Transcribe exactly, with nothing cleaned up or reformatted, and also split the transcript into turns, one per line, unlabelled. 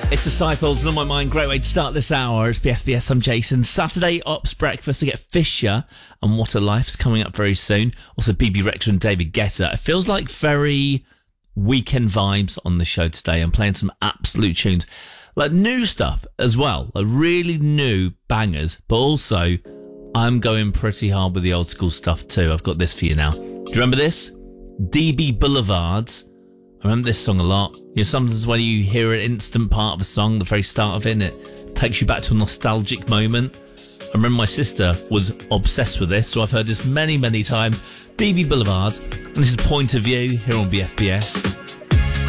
It's Disciples, and on my mind, great way to start this hour. It's B F B S, I'm Jason. Saturday Ops Breakfast to get Fisher and What a Life's coming up very soon. Also, B B Rexha and David Guetta. It feels like very weekend vibes on the show today. I'm playing some absolute tunes. Like new stuff as well. Like really new bangers. But also, I'm going pretty hard with the old school stuff too. I've got this for you now. Do you remember this? D B Boulevards. I remember this song a lot. You know, sometimes when you hear an instant part of a song, the very start of it, it takes you back to a nostalgic moment. I remember my sister was obsessed with this, so I've heard this many, many times. D B Boulevards, and this is Point of View here on B F B S.